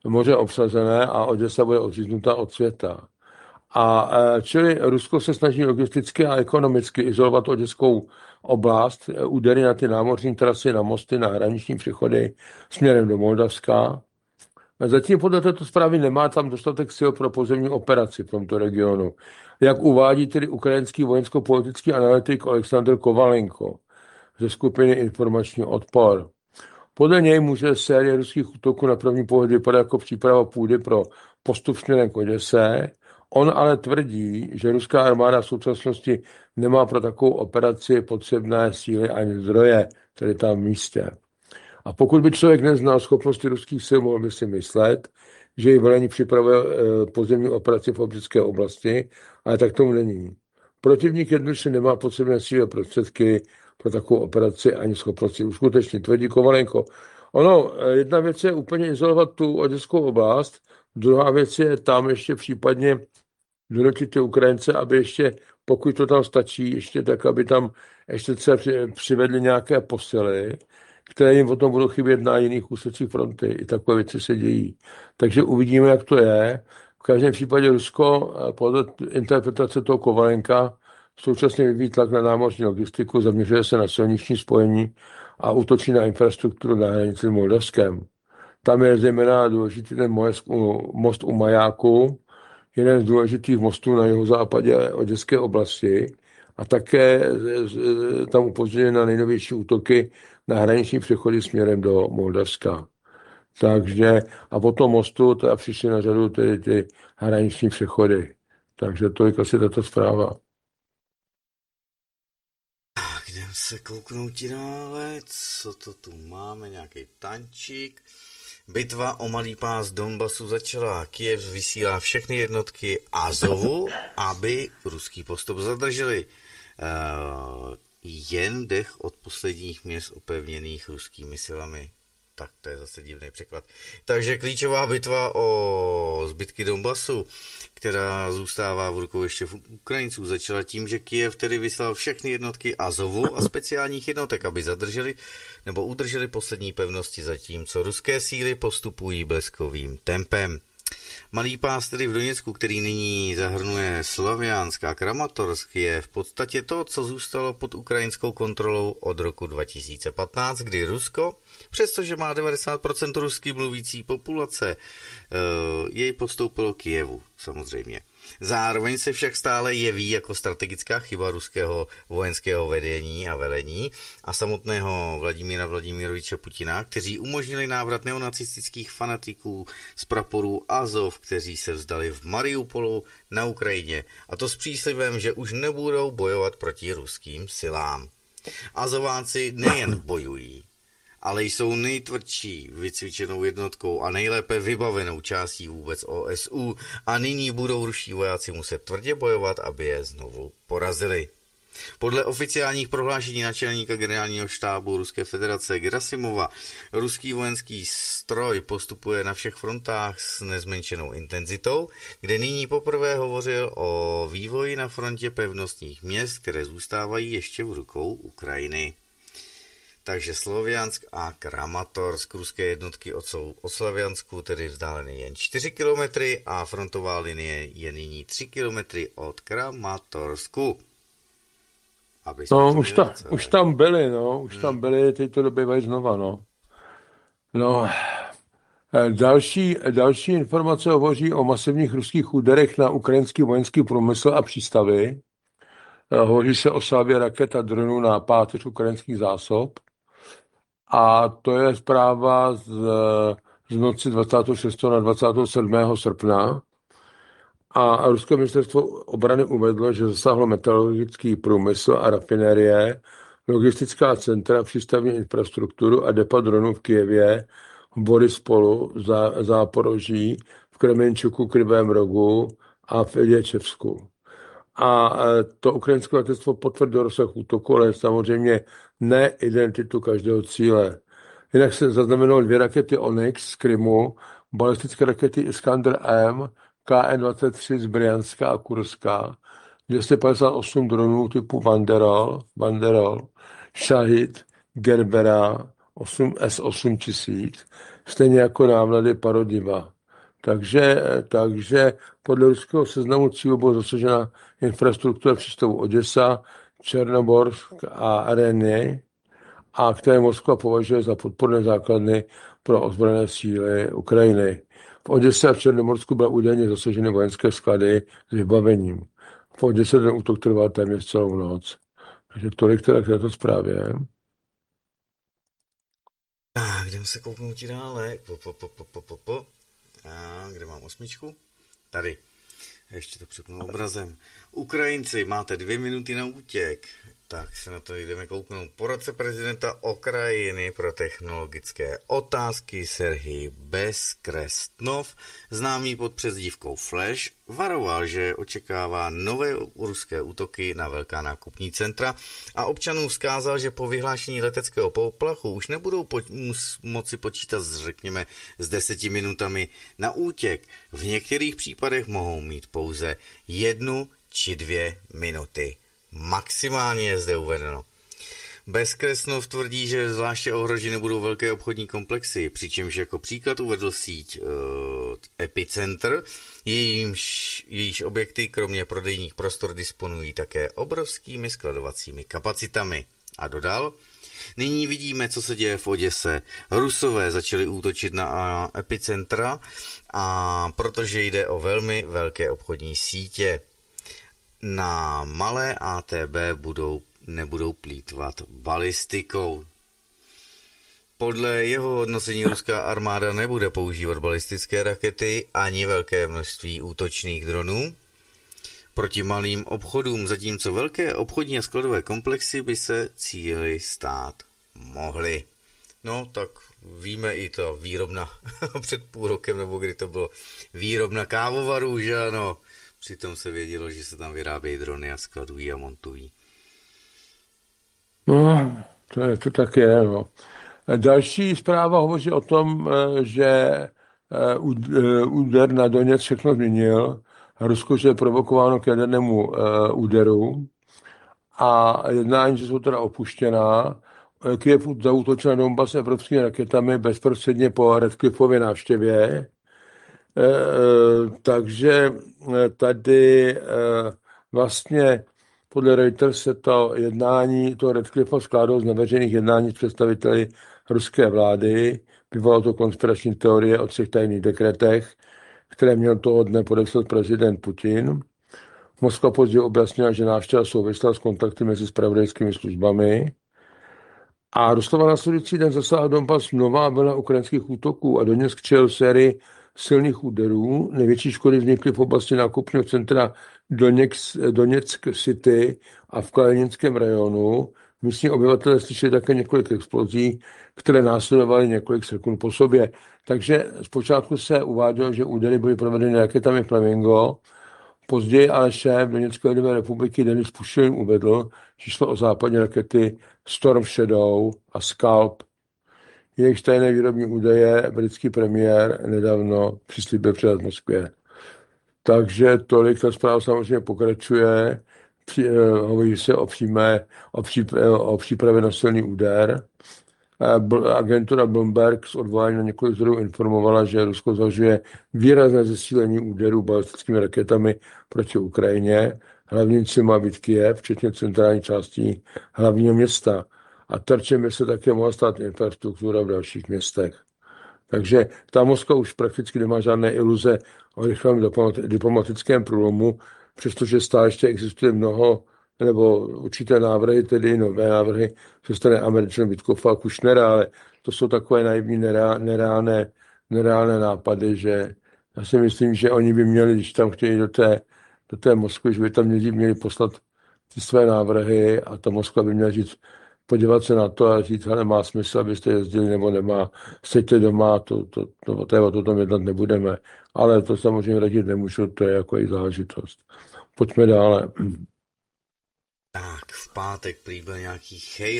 moře obsazené a Oděsa bude odříznuta od světa. Čili Rusko se snaží logisticky a ekonomicky izolovat oděskou oblast, údery na ty námořní trasy, na mosty, na hraniční přechody směrem do Moldavska. Zatím podle této zprávy nemá tam dostatek sil pro pozemní operaci v tomto regionu. Jak uvádí tedy ukrajinský vojensko-politický analytik Oleksandr Kovalenko ze skupiny Informační odpor. Podle něj může série ruských útoků na první pohled vypadat jako příprava půdy pro postup směrem k Oděse. On ale tvrdí, že ruská armáda v současnosti nemá pro takovou operaci potřebné síly ani zdroje, tedy tam v místě. A pokud by člověk neznal schopnosti ruských sil, mohl by si myslet, že ji velení připravuje pozemní operaci v obřecké oblasti, ale tak tomu není. Protivník jednoduše nemá potřebné síly a prostředky pro takovou operaci ani schopnosti uskutečnit, tvrdí Kovalenko. Ono, jedna věc je úplně izolovat tu oděskou oblast, druhá věc je tam ještě případně donutit ty Ukrajince, aby ještě, pokud to tam stačí, ještě tak, aby tam ještě třeba přivedli nějaké posily, které jim potom budou chybět na jiných úsecích fronty. I takové věci se dějí. Takže uvidíme, jak to je. V každém případě Rusko, podle interpretace toho Kovalenka, současně vyvíjí tlak na námořní logistiku, zaměřuje se na silniční spojení a útočí na infrastrukturu na hranici s Moldavskem. Tam je zejména důležitý ten most u Majáku, jeden z důležitých mostů na jihozápadě Oděské oblasti a také tam upozorňuje na nejnovější útoky na hraniční přechody směrem do Moldavska. Takže a po tom mostu teda přišly na řadu ty hraniční přechody. Takže tolik asi tato zpráva. Jdem se kouknout dále, co to tu máme, nějaký tančík. Bitva o malý pás Donbasu začala. Kyjev vysílá všechny jednotky Azovu, aby ruský postup zadrželi. Jen dech od posledních měst opevněných ruskými silami. Tak to je zase divný překlad. Takže klíčová bitva o zbytky Donbasu, která zůstává v rukou ještě Ukrajinců, začala tím, že Kyjev tedy vyslal všechny jednotky Azovu a speciálních jednotek, aby zadrželi nebo udrželi poslední pevnosti, zatímco ruské síly postupují bleskovým tempem. Malý pás tedy v Doněcku, který nyní zahrnuje Slaviansk a Kramatorsk, je v podstatě to, co zůstalo pod ukrajinskou kontrolou od roku 2015, kdy Rusko, přestože má 90% rusky mluvící populace, jej podstoupilo Kyjevu, samozřejmě. Zároveň se však stále jeví jako strategická chyba ruského vojenského vedení a velení a samotného Vladimíra Vladimiroviče Putina, kteří umožnili návrat neonacistických fanatiků z praporů Azov, kteří se vzdali v Mariupolu na Ukrajině, a to s příslibem, že už nebudou bojovat proti ruským silám. Azovánci nejen bojují, ale jsou nejtvrdší vycvičenou jednotkou a nejlépe vybavenou částí vůbec OSU a nyní budou ruští vojáci muset tvrdě bojovat, aby je znovu porazili. Podle oficiálních prohlášení načelníka generálního štábu Ruské federace Gerasimova, ruský vojenský stroj postupuje na všech frontách s nezmenšenou intenzitou, kde nyní poprvé hovořil o vývoji na frontě pevnostních měst, které zůstávají ještě v rukou Ukrajiny. Takže Sloviansk a Kramatorsk, ruské jednotky od Sloviansku, tedy vzdáleny jen 4 km a frontová linie je nyní 3 km od Kramatorsku. No, už tam byli, teď to dobývají znova, no. No, další informace hovoří o masivních ruských úderech na ukrajinský vojenský průmysl a přístavy. Hovoří se o salvě raket a dronů na páteř ukrajinských zásob. A to je zpráva z noci 26. na 27. srpna. A ruské ministerstvo obrany uvedlo, že zasáhlo metalurgický průmysl a rafinérie, logistická centra, přístavní infrastrukturu a depa dronů v Kyjevě, v Borispolu, Záporoží, v Kremenčuku, Krivém Rogu a v Iljičevsku. A to ukrajinské letectvo potvrdilo rozsah útoku, ale samozřejmě ne identitu každého cíle. Jinak se zaznamenalo 2 rakety Onyx z Krymu, balistické rakety Iskander-M, KN-23 z Bryanska a Kurska, 258 dronů typu Banderol, Shahid, Gerbera, S-8000, stejně jako návlady Parodiva. Takže podle ruského seznamu cílů byla dosažena infrastruktura přístavu Oděsa, Černoborsk a Areny, a které Moskva považuje za podporné základny pro ozbrojené síly Ukrajiny. V Oděse a v Černomorsku byly údajně zasaženy vojenské sklady s vybavením. V Oděse ten útok trval téměř celou noc. Takže tolik teda k této zprávě. Tak, jdeme se kouknout dále. Kde mám 8? Tady. Ještě to přepnu obrazem. Ukrajinci, máte 2 minuty na útěk. Tak se na to jdeme kouknout. Poradce prezidenta Ukrajiny pro technologické otázky Serhij Bezkrestnov, známý pod přezdívkou Flash, varoval, že očekává nové ruské útoky na velká nákupní centra a občanům vzkázal, že po vyhlášení leteckého poplachu už nebudou moci počítat řekněme s 10 minutami na útěk. V některých případech mohou mít pouze 1 či 2 minuty. Maximálně je zde uvedeno. Bezkresnov tvrdí, že zvláště ohroženy budou velké obchodní komplexy, přičemž jako příklad uvedl síť Epicenter, jejíž objekty kromě prodejních prostor disponují také obrovskými skladovacími kapacitami. A dodal, nyní vidíme, co se děje v Oděse. Rusové začali útočit na Epicentra, a protože jde o velmi velké obchodní sítě. Na malé ATB nebudou plýtvat balistikou. Podle jeho hodnocení ruská armáda nebude používat balistické rakety ani velké množství útočných dronů proti malým obchodům, zatímco velké obchodní a skladové komplexy by se cíli stát mohly. No tak víme i to výrobna před půl rokem, nebo kdy to bylo, výrobna kávovarů, že ano. Přitom se vědělo, že se tam vyrábějí drony a skladují a montují. No, to tak je. No. Další zpráva hovoří o tom, že úder na Doněck všechno změnil. Rusko, že je provokováno k jadernému úderu a jednání, že jsou teda opuštěná. Kyjev zaútočil na Donbas evropskými raketami bezprostředně po Radcliffově návštěvě. Takže tady vlastně podle Reuters se to jednání, to Radcliffe skládalo z neveřejných jednání s představiteli ruské vlády. Vyvolalo to konspirační teorie o 3 tajných dekretech, které měl toho dne podepsat prezident Putin. Moskva později objasnila, že návštěva souvisela s kontakty mezi zpravodajskými službami. A Ruslova následující den zasáhla Donbas nová vlna ukrajinských útoků a Doněck čelil sérii silných úderů. Největší škody vznikly v oblasti nákupního centra Doněck City a v Kalininském rajonu. Místní obyvatelé slyšeli také několik explozí, které následovaly několik sekund po sobě. Takže zpočátku se uvádělo, že údery byly provedeny raketami Flamingo. Později ale šéf Doněcké lidové republiky Denis Pušilin uvedl, že šlo o západní rakety Storm Shadow a Scalp. Jejich tajné výrobní údaje britský premiér nedávno přislíbil předat Moskvě. Takže tolik, ta zpráva samozřejmě pokračuje. Hovoří se o přípravě na silný úder. Agentura Bloomberg s odvoláním na několik zdrojů informovala, že Rusko zvažuje výrazné zesílení úderů balistickými raketami proti Ukrajině. Hlavním cílem má být Kyjev, včetně centrální části hlavního města. A terčem by se také mohla stát infrastruktura v dalších městech. Takže ta Moskva už prakticky nemá žádné iluze o rychlém diplomatickém průlomu, přestože stále ještě existuje mnoho, nebo určité návrhy, tedy nové návrhy ze strany Američanů Witkoffa a Kushnera, ale to jsou takové naivní, nereálné nápady, že já si myslím, že oni by měli, když tam chtějí do té Moskvy, že by tam měli poslat ty své návrhy a ta Moskva by měla říct, podívat se na to a říct, ale má smysl, abyste jezdili nebo nemá, seďte doma, to tom jednat nebudeme. Ale to samozřejmě radit nemůžu, to je jako i záležitost. Pojďme dále. Tak, v pátek prý byl nějaký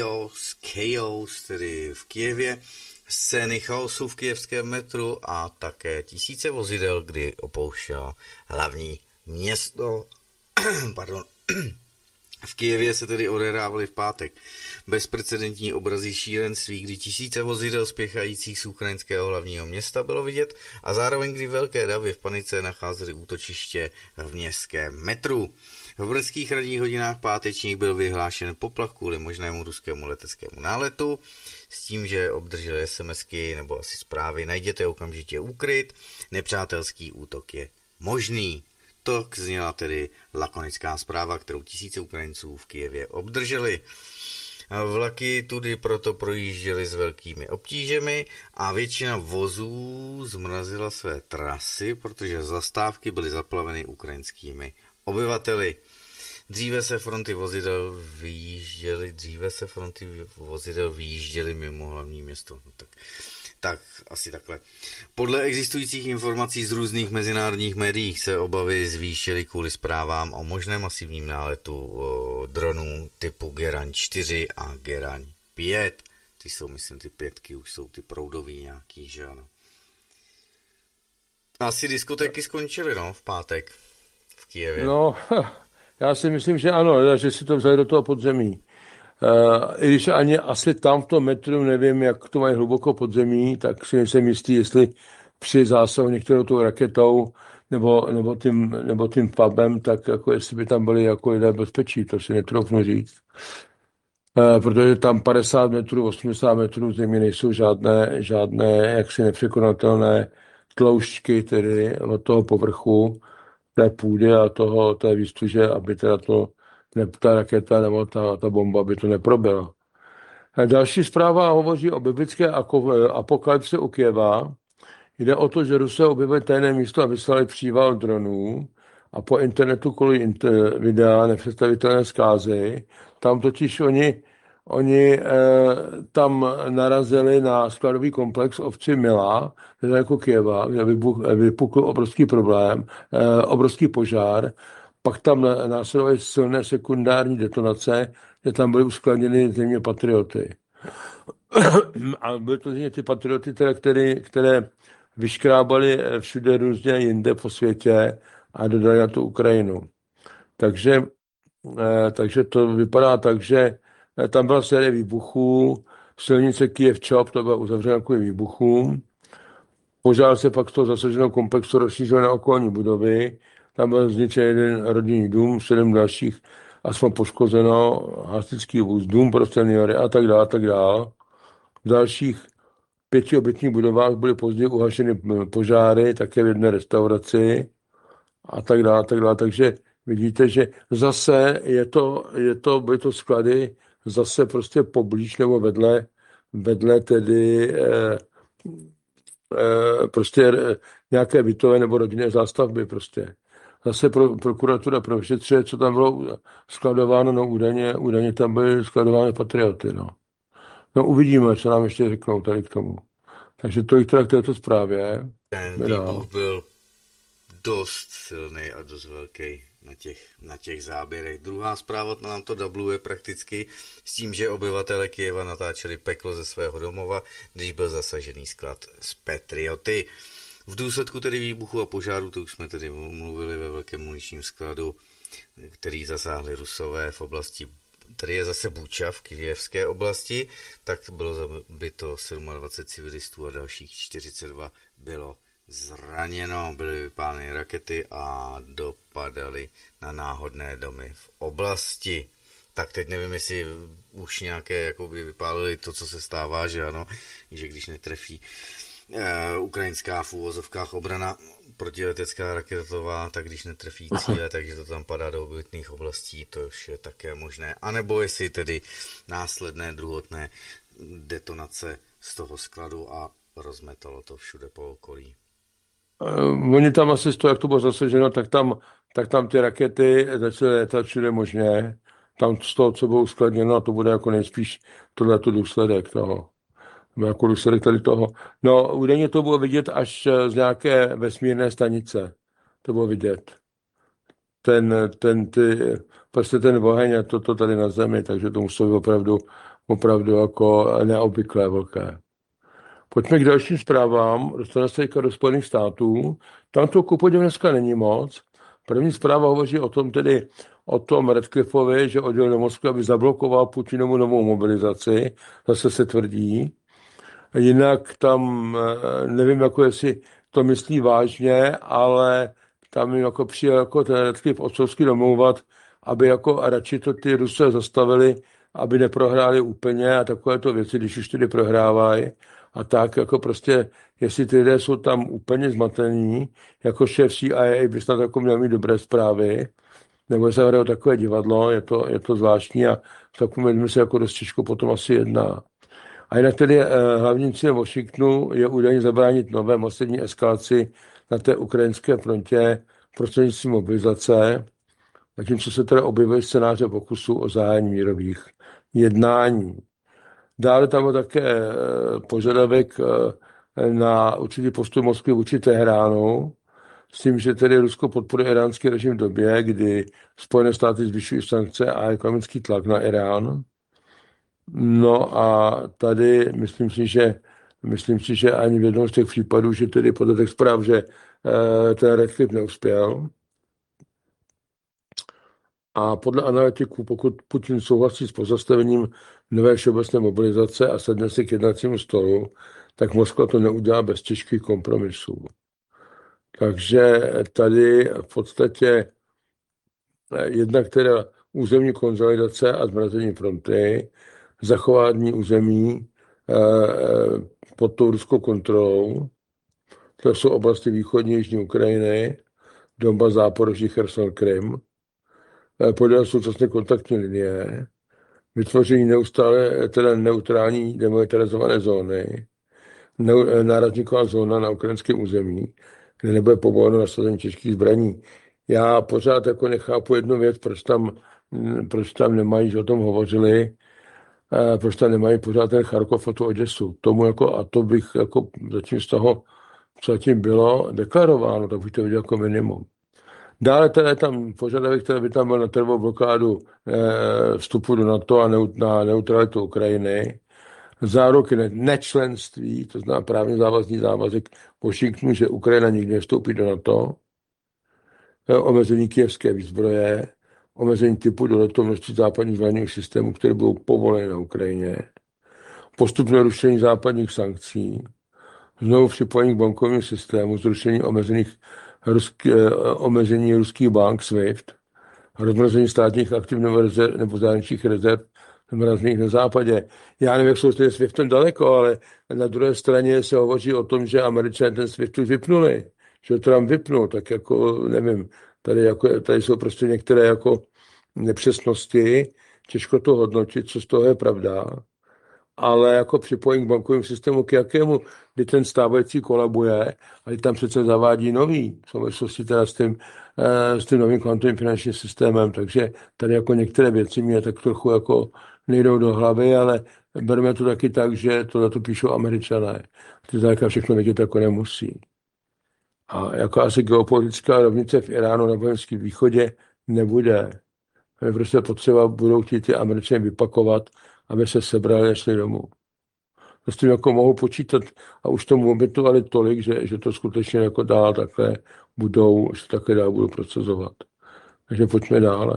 chaos, tedy v Kyjevě, scény chaosu v kyjevském metru a také tisíce vozidel, kdy opouštělo hlavní město. Pardon. V Kyjevě se tedy odehrávaly v pátek bezprecedentní obrazy šílenství, kdy tisíce vozidel spěchajících z ukrajinského hlavního města bylo vidět a zároveň kdy velké davy v panice nacházely útočiště v městském metru. V brzkých ranních hodinách pátečních byl vyhlášen poplach kvůli možnému ruskému leteckému náletu s tím, že obdrželi SMSky nebo asi zprávy: najděte okamžitě úkryt, nepřátelský útok je možný. To zněla tedy lakonická zpráva, kterou tisíce Ukrajinců v Kyjevě obdrželi. Vlaky tudy proto projížděly s velkými obtížemi a většina vozů zmrazila své trasy, protože zastávky byly zaplaveny ukrajinskými obyvateli. Dříve se fronty vozidel vyjížděly mimo hlavní město. No tak asi takhle. Podle existujících informací z různých mezinárodních médií se obavy zvýšily kvůli zprávám o možném masivním náletu dronů typu Geraň 4 a Geraň 5. Ty jsou, myslím, ty 5 už jsou ty proudový nějaký, že ano. Asi diskotéky skončily, no, v pátek v Kyjevě. No, já si myslím, že ano, že si to vzali do toho podzemí. I když ani asi tam v tom metru nevím, jak to mají hluboko podzemí, tak si nejsem jistý, jestli při zásahu některou tou raketou nebo tím pubem, tak jako jestli by tam byli jako lidé bezpečí, to si netroufnu říct. Protože tam 50 metrů, 80 metrů země nejsou žádné jaksi nepřekonatelné tloušťky, tedy od toho povrchu té půdy a té výstuže, aby teda ta raketa nebo ta bomba by to neprobila. Další zpráva hovoří o biblické apokalypse u Kyjeva. Jde o to, že Rusové objevili tajné místo a vyslali příval dronů a po internetu kolí videa nepředstavitelné zkázy. Tam totiž oni tam narazili na skladový komplex Ovci Mila, teda jako Kyjeva, kde vypukl obrovský problém, obrovský požár. Pak tam následovaly silné sekundární detonace, kde tam byly uskladněny země patrioty. A byly to země ty patrioty, které vyškrábali všude různě jinde po světě a dodali na tu Ukrajinu. Takže to vypadá tak, že tam byla série výbuchů, silnice Kyjev-Čop, to byla uzavřena kvůli výbuchům. Požár se pak z toho zasaženého komplexu rozšířil na okolní budovy. Tam byl zničen jeden rodinný dům, 7 dalších aspoň poškozeno, hasičský vůz, dům pro seniory a tak dále. V dalších 5 obytných budovách byly později uhašeny požáry, také v jedné restauraci a tak dále. Takže vidíte, že zase byly to sklady zase prostě poblíž nebo vedle tedy prostě nějaké bytové nebo rodinné zástavby prostě. Zase prokuratura prošetřuje, co tam bylo skladováno, no údajně tam byly skladovány patrioty, no. No uvidíme, co nám ještě řeknou tady k tomu. Takže tolik teda k této zprávě. Ten výbuch byl dost silný a dost velký na těch záběrech. Druhá zpráva nám to dubluje prakticky s tím, že obyvatele Kyjeva natáčeli peklo ze svého domova, když byl zasažený sklad s patrioty. V důsledku tedy výbuchu a požáru, to už jsme tedy mluvili, ve velkém muničním skladu, který zasáhli Rusové v oblasti, tady je zase Buča v kyjevské oblasti, tak bylo zabito 27 civilistů a dalších 42 bylo zraněno, byly vypáleny rakety a dopadaly na náhodné domy v oblasti. Tak teď nevím, jestli už nějaké jakoby vypálili to, co se stává, že ano, že když netrefí ukrajinská v úvozovkách obrana protiletecká raketová, tak když netrefí cíle, takže to tam padá do obytných oblastí, to už je také možné. A nebo jestli tedy následné druhotné detonace z toho skladu a rozmetalo to všude po okolí. Oni tam asi z toho, jak to bylo zasaženo, tak tam ty rakety začaly letat všude možně. Tam z toho, co bylo uskladněno, to bude jako nejspíš tohleto důsledek toho. Jako důsledek tady toho. No, údajně to bylo vidět až z nějaké vesmírné stanice. To bylo vidět. Prostě ten oheň a to tady na Zemi, takže to muselo být opravdu jako neobvyklé velké. Pojďme k dalším zprávám. Dostaneme se do Spojených států. Tam to kupodivu dneska není moc. První zpráva hovoří o tom tedy, o tom Radcliffovi, že odjel do Moskvy, aby zablokoval Putinovu novou mobilizaci, zase se tvrdí. Jinak tam nevím, jako jestli to myslí vážně, ale tam jim jako přijel jako ten Radcliffe otcovský domlouvat, aby jako radši to ty Rusové zastavili, aby neprohráli úplně a takovéto věci, když už tedy prohrávají. A tak jako prostě, jestli ty lidé jsou tam úplně zmatení, jako šéf CIA by snad jako měl mít dobré zprávy, nebo se hrajou takové divadlo, je to zvláštní a v takovém lidmi se jako dost těžko potom asi jedná. A jinak tedy hlavním cílem Washingtonu je údajně zabránit nové masivní eskalaci na té ukrajinské frontě prostřednictvím mobilizace, zatímco se tedy objevují scénáře pokusů o zahájení mírových jednání. Dále tam je také požadavek na určitý postup Moskvy vůči Teheránu, s tím, že tedy Rusko podporuje iránský režim v době, kdy Spojené státy zvyšují sankce a ekonomický tlak na Irán. No a tady myslím si, že ani v jednom z těch případů, že tedy podle těch zpráv, že ten Radcliffe neuspěl. A podle analytiků, pokud Putin souhlasí s pozastavením nové všeobecné mobilizace a sedne si k jednacímu stolu, tak Moskva to neudělá bez těžkých kompromisů. Takže tady v podstatě jednak teda územní konsolidace a zmrazení fronty, zachování území pod tou ruskou kontrolou. To jsou oblasti východní Jižní Ukrajiny, Donbas, Záporoží, Cherson, Krym. Podél současné kontaktní linie, vytvoření neustále teda neutrální demilitarizované zóny, nárazníková zóna na ukrajinském území, kde nebude povoleno nasazení těžkých zbraní. Já pořád jako nechápu jednu věc, proč tam nemají, že o tom hovořili, proč tam nemají pořád ten Charkov a tu Oděsu. Tomu jako, a to bych jako zatím z toho, co zatím bylo deklarováno, tak bych to viděl jako minimum. Dále teda je tam požadavek, který by tam byl na trvalou blokádu vstupu do NATO a na neutralitu Ukrajiny. Záruky nečlenství, to znamená právně závazný závazek Washingtonu, že Ukrajina nikdy nevstoupí do NATO. Omezení kyjevské výzbroje, omezení typu doletu množství západních zbraňových systémů, které budou povoleny na Ukrajině. Postupné rušení západních sankcí. Znovu připojení k bankovním systému, zrušení omezení ruských bank SWIFT, rozmrazení státních aktiv nebo zahraničních rezerv zmrazených na západě. Já nevím, jak jsou s SWIFTem daleko, ale na druhé straně se hovoří o tom, že Američané ten SWIFT už vypnuli, že Trump vypnul, tak jako nevím, tady jsou prostě některé jako nepřesnosti, těžko to hodnotit, co z toho je pravda, ale jako připojení k bankovým systému k jakému, kdy ten stávající kolabuje, ale tam přece zavádí nový, v souvislosti teda s tím novým kvantovým finančním systémem, takže tady jako některé věci mě tak trochu jako nejdou do hlavy, ale bereme to taky tak, že to na to píšou Američané. Ty zdaleka všechno vědět jako nemusí. A jako asi geopolitická rovnice v Iránu na Blízkém východě nebude. Prostě potřeba budou chtít ty Američané vypakovat, aby se sebrali a šli domů. To s tím jako mohou počítat a už tomu obětovali tolik, že to skutečně jako dál takhle budou procesovat. Takže pojďme dále.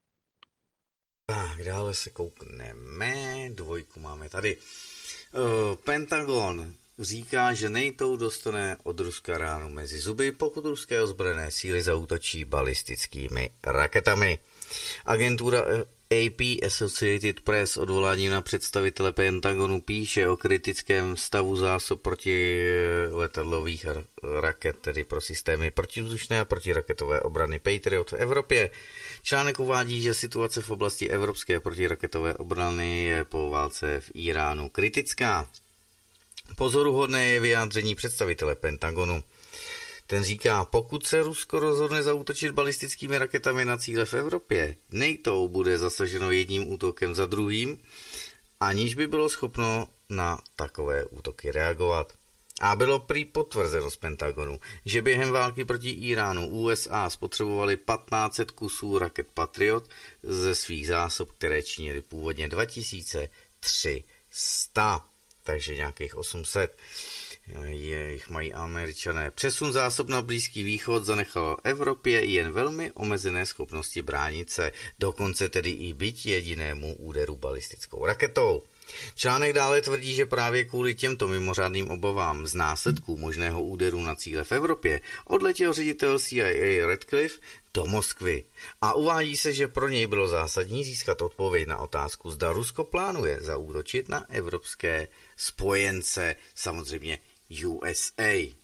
Tak, dále se koukneme. Dvojku máme tady. Pentagon říká, že NATO dostane od Ruska ránu mezi zuby, pokud ruské ozbrojené síly zaútočí balistickými raketami. Agentura AP Associated Press odvolání na představitele Pentagonu píše o kritickém stavu zásob protiletadlových raket, tedy pro systémy protivzdušné a protiraketové obrany Patriot v Evropě. Článek uvádí, že situace v oblasti evropské protiraketové obrany je po válce v Iránu kritická. Pozoruhodné je vyjádření představitele Pentagonu. Ten říká, pokud se Rusko rozhodne zaútočit balistickými raketami na cíle v Evropě, NATO bude zasaženo jedním útokem za druhým, aniž by bylo schopno na takové útoky reagovat. A bylo prý potvrzeno z Pentagonu, že během války proti Iránu USA spotřebovali 1500 kusů raket Patriot ze svých zásob, které činily původně 2300, takže nějakých 800. Jich mají Američané. Přesun zásob na Blízký východ zanechal Evropě jen velmi omezené schopnosti bránit se, dokonce tedy i byť jedinému úderu balistickou raketou. Článek dále tvrdí, že právě kvůli těmto mimořádným obavám z následků možného úderu na cíle v Evropě odletěl ředitel CIA Radcliffe do Moskvy. A uvádí se, že pro něj bylo zásadní získat odpověď na otázku, zda Rusko plánuje zaútočit na evropské spojence, samozřejmě USA.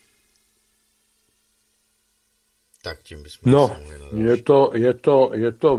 Tak tím bychom No, se mohli na další. je to